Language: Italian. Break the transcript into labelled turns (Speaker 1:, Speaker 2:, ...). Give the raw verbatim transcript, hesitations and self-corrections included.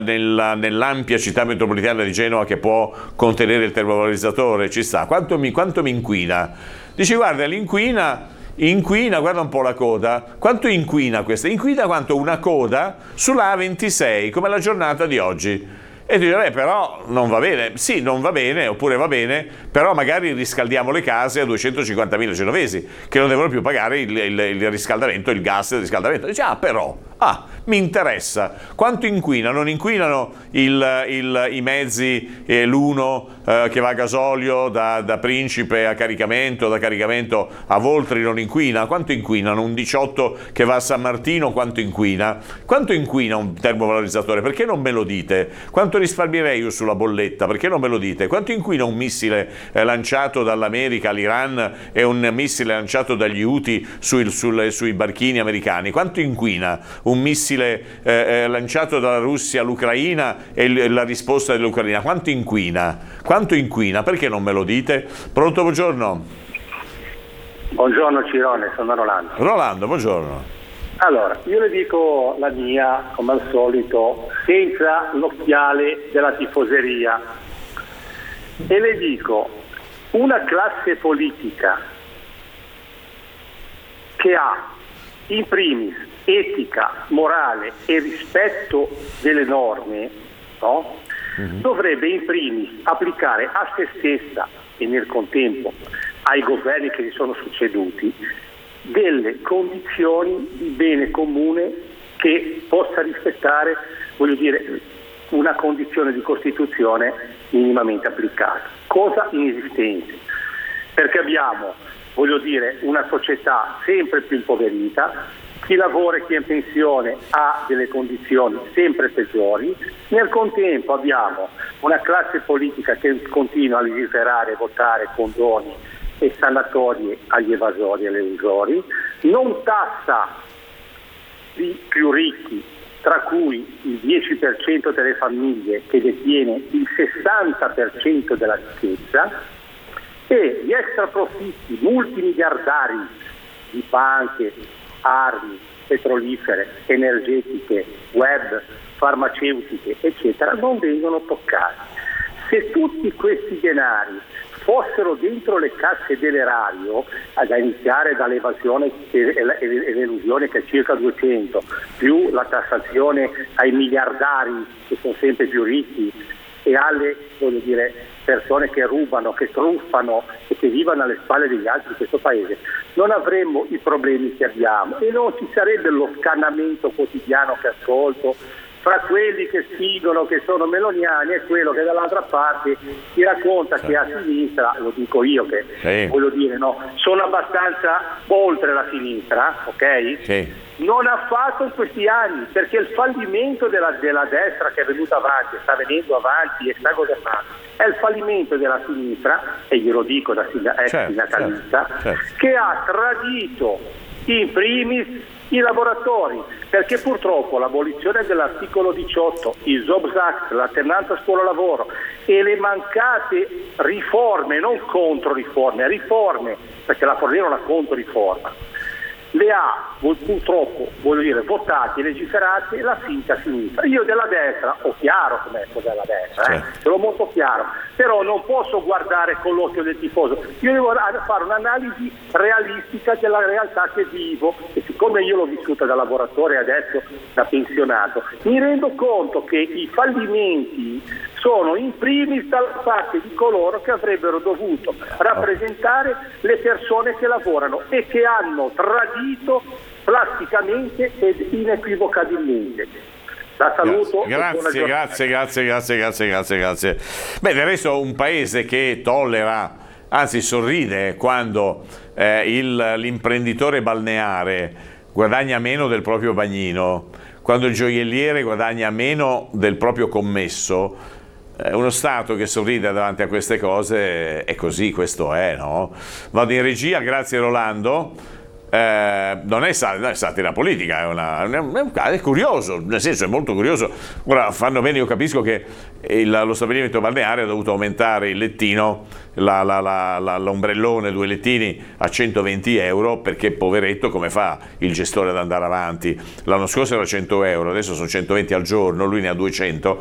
Speaker 1: nella, nell'ampia città metropolitana di Genova che può contenere il termovalorizzatore, ci sta. Quanto mi, quanto mi inquina? Dici, guarda, l'inquina, inquina, guarda un po' la coda, quanto inquina questa? Inquina quanto una coda sulla A ventisei, come la giornata di oggi. E tu dici, beh, però non va bene. Sì, non va bene, oppure va bene, però magari riscaldiamo le case a duecentocinquantamila genovesi che non devono più pagare il, il, il riscaldamento, il gas del riscaldamento. Dici, ah, però, ah, mi interessa. Quanto inquina? Non inquinano il, il, i mezzi, eh, l'uno eh, che va a gasolio da, da Principe a caricamento, da caricamento a Voltri, non inquina? Quanto inquinano? Un diciotto che va a San Martino, quanto inquina? Quanto inquina un termovalorizzatore? Perché non me lo dite? Quanto risparmierei io sulla bolletta? Perché non me lo dite? Quanto inquina un missile eh, lanciato dall'America all'Iran e un missile lanciato dagli Houthi sui, sul, sui barchini americani? Quanto inquina un missile eh, eh, lanciato dalla Russia all'Ucraina e l- la risposta dell'Ucraina? Quanto inquina? Quanto inquina? Perché non me lo dite? Pronto, buongiorno.
Speaker 2: Buongiorno Cirone, sono Rolando.
Speaker 1: Rolando, buongiorno.
Speaker 2: Allora, io le dico la mia, come al solito, senza l'occhiale della tifoseria. E le dico, una classe politica che ha in primis etica, morale e rispetto delle norme, no? Mm-hmm. Dovrebbe in primis applicare a se stessa e nel contempo ai governi che gli sono succeduti delle condizioni di bene comune che possa rispettare, voglio dire, una condizione di Costituzione minimamente applicata, cosa inesistente, perché abbiamo, voglio dire, una società sempre più impoverita, chi lavora e chi è in pensione ha delle condizioni sempre peggiori, nel contempo abbiamo una classe politica che continua a legiferare e votare condoni e sanatorie agli evasori e agli elusori, non tassa i più ricchi, tra cui il dieci per cento delle famiglie che detiene il sessanta per cento della ricchezza, e gli extra profitti multimiliardari di banche, armi, petrolifere, energetiche, web, farmaceutiche, eccetera, non vengono toccati. Se tutti questi denari fossero dentro le casse dell'erario, da iniziare dall'evasione e l'elusione che è circa duecento, più la tassazione ai miliardari che sono sempre più ricchi e alle, voglio dire, persone che rubano, che truffano e che vivono alle spalle degli altri in questo paese, non avremmo i problemi che abbiamo e non ci sarebbe lo scannamento quotidiano che ascolto fra quelli che spingono, che sono meloniani, e quello che dall'altra parte ti racconta sì. che a sinistra, lo dico io che sì. voglio dire, no, sono abbastanza oltre la sinistra, ok? Sì. Non ha fatto in questi anni, perché il fallimento della, della destra che è venuta avanti, sta venendo avanti e sta governando, è il fallimento della sinistra, e glielo dico da ex certo, sindacalista, certo, certo. che ha tradito in primis i lavoratori, perché purtroppo l'abolizione dell'articolo diciotto, il Jobs Act, l'alternanza scuola-lavoro e le mancate riforme, non controriforme, riforme, perché la Fornero è una controriforma, le ha purtroppo, voglio dire, votate e legiferate la finta sinistra. Io della destra ho chiaro com'è cos'è la destra, eh? Ce l'ho molto chiaro, però non posso guardare con l'occhio del tifoso, io devo fare un'analisi realistica della realtà che vivo, e siccome io l'ho vissuta da lavoratore e adesso da pensionato, mi rendo conto che i fallimenti sono in primis dalla parte di coloro che avrebbero dovuto rappresentare le persone che lavorano e che hanno tradito plasticamente ed inequivocabilmente. La saluto.
Speaker 1: Grazie, grazie, grazie, grazie, grazie, grazie, grazie. Beh, del resto un paese che tollera, anzi sorride quando eh, il, l'imprenditore balneare guadagna meno del proprio bagnino, quando il gioielliere guadagna meno del proprio commesso. Uno Stato che sorride davanti a queste cose è così, questo è, no? Vado in regia, grazie Rolando. Eh, non è satira, è satira politica, è, una, è, un, è curioso, nel senso è molto curioso. Ora fanno bene, io capisco che il, lo stabilimento balneare ha dovuto aumentare il lettino, la, la, la, la, l'ombrellone, due lettini a centoventi euro, perché poveretto come fa il gestore ad andare avanti? L'anno scorso era cento euro, adesso sono centoventi al giorno, lui ne ha duecento,